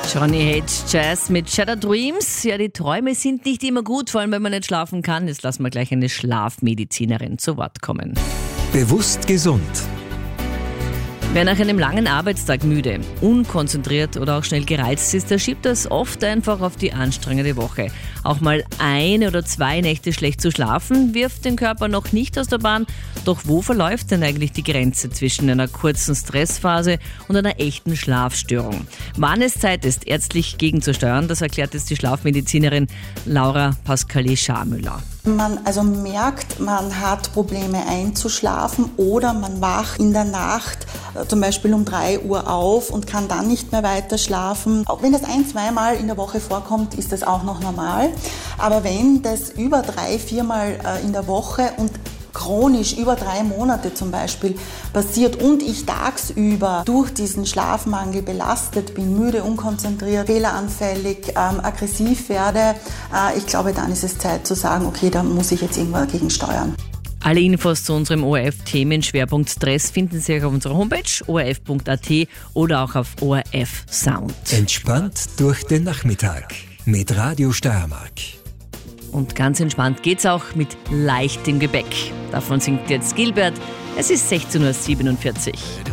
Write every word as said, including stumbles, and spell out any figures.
Johnny H. Jazz mit Shattered Dreams. Ja, die Träume sind nicht immer gut, vor allem wenn man nicht schlafen kann. Jetzt lassen wir gleich eine Schlafmedizinerin zu Wort kommen. Bewusst gesund. Wer nach einem langen Arbeitstag müde, unkonzentriert oder auch schnell gereizt ist, der schiebt das oft einfach auf die anstrengende Woche. Auch mal eine oder zwei Nächte schlecht zu schlafen, wirft den Körper noch nicht aus der Bahn. Doch wo verläuft denn eigentlich die Grenze zwischen einer kurzen Stressphase und einer echten Schlafstörung? Wann es Zeit ist, ärztlich gegenzusteuern, das erklärt jetzt die Schlafmedizinerin Laura Pascalet-Scharmüller. Man also merkt, man hat Probleme einzuschlafen oder man wacht in der Nacht äh, zum Beispiel um drei Uhr auf und kann dann nicht mehr weiter schlafen. Auch wenn das ein-, zweimal in der Woche vorkommt, ist das auch noch normal. Aber wenn das über drei-, viermal äh, in der Woche und chronisch über drei Monate zum Beispiel passiert und ich tagsüber durch diesen Schlafmangel belastet bin, müde, unkonzentriert, fehleranfällig, ähm, aggressiv werde, äh, ich glaube, dann ist es Zeit zu sagen, okay, da muss ich jetzt irgendwann dagegen steuern. Alle Infos zu unserem O R F-Themenschwerpunkt Stress finden Sie auch auf unserer Homepage o r f punkt a t oder auch auf O R F Sound. Entspannt durch den Nachmittag mit Radio Steiermark. Und ganz entspannt geht's auch mit leichtem Gebäck. Davon singt jetzt Gilbert. Es ist sechzehn Uhr siebenundvierzig.